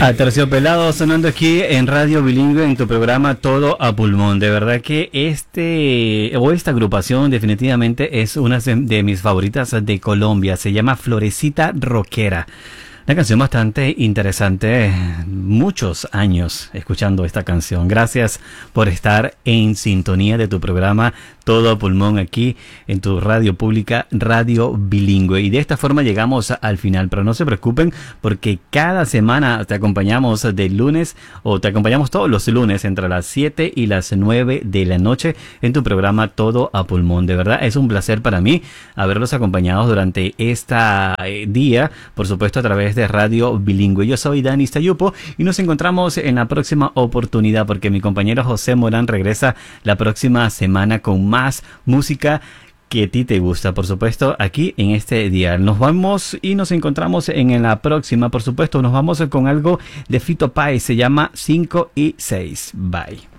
Aterciopelado sonando aquí en Radio Bilingüe en tu programa Todo a Pulmón. De verdad que esta agrupación definitivamente es una de mis favoritas de Colombia. Se llama Florecita Rockera. Una canción bastante interesante, muchos años escuchando esta canción. Gracias por estar en sintonía de tu programa Todo a Pulmón aquí en tu radio pública, Radio Bilingüe. Y de esta forma llegamos al final, pero no se preocupen porque cada semana te acompañamos de lunes o te acompañamos todos los lunes entre las 7 y las 9 de la noche en tu programa Todo a Pulmón. De verdad es un placer para mí haberlos acompañado durante este día, por supuesto a través de Radio Bilingüe. Yo soy Dani Stayupo y nos encontramos en la próxima oportunidad porque mi compañero José Morán regresa la próxima semana con más música que a ti te gusta, por supuesto, aquí en este día. Nos vamos y nos encontramos en la próxima, por supuesto. Nos vamos con algo de Fito Páez, se llama 5 y 6. Bye.